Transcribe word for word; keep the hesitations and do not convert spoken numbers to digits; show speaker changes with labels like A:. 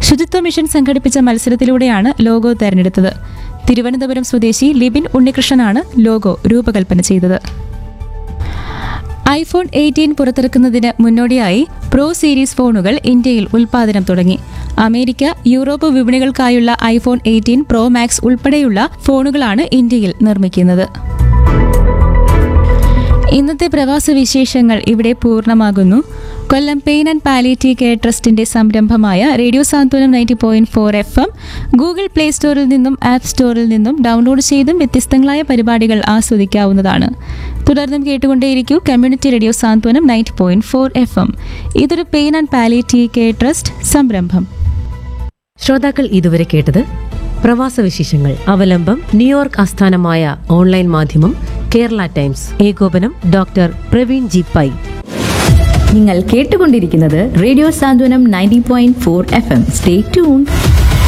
A: ശുചിത്വ മിഷൻ സംഘടിപ്പിച്ച മത്സരത്തിലൂടെയാണ് ലോഗോ തെരഞ്ഞെടുത്തത്. തിരുവനന്തപുരം സ്വദേശി ലിബിൻ ഉണ്ണികൃഷ്ണനാണ് ലോഗോ രൂപകൽപ്പന ചെയ്തത്. ഐഫോൺ എയ്റ്റീൻ പുറത്തിറക്കുന്നതിന് മുന്നോടിയായി പ്രോ സീരീസ് ഫോണുകൾ ഇന്ത്യയിൽ ഉൽപ്പാദനം തുടങ്ങി. America, Europe വിപണികൾക്കായുള്ള iPhone eighteen pro max ഉൾപ്പെടെയുള്ള ഫോണുകളാണ് ഇന്ത്യയിൽ നിർമ്മിക്കുന്നത്. ഇന്നത്തെ പ്രവാസ വിശേഷങ്ങൾ ഇവിടെ പൂർണ്ണമാകുന്നു. കൊല്ലം പെയിൻ ആൻഡ് പാലിയേറ്റീവ് കെയർ ട്രസ്റ്റിന്റെ സംരംഭമായ റേഡിയോ സാന്ത്വനം ninety point four F M Google play സ്റ്റോറിൽ നിന്നും ആപ്പ് സ്റ്റോറിൽ നിന്നും ഡൗൺലോഡ് ചെയ്തും വ്യത്യസ്തങ്ങളായ പരിപാടികൾ ആസ്വദിക്കാവുന്നതാണ്. തുടർന്നും കേട്ടുകൊണ്ടേയിരിക്കൂ കമ്മ്യൂണിറ്റി റേഡിയോ സാന്ത്വനം ninety point four F M. ഇതൊരു pain and palliative care trust സംരംഭം.
B: ശ്രോതാക്കൾ ഇതുവരെ കേട്ടത് പ്രവാസ വിശേഷങ്ങൾ. അവലംബം ന്യൂയോർക്ക് ആസ്ഥാനമായ ഓൺലൈൻ മാധ്യമം കേരള ടൈംസ്. ഏകോപനം ഡോക്ടർ പ്രവീൺ ജി പൈ.
C: നിങ്ങൾ കേട്ടുകൊണ്ടിരിക്കുന്നത് റേഡിയോ സാന്ത്വനം ninety point four F M. Stay tuned.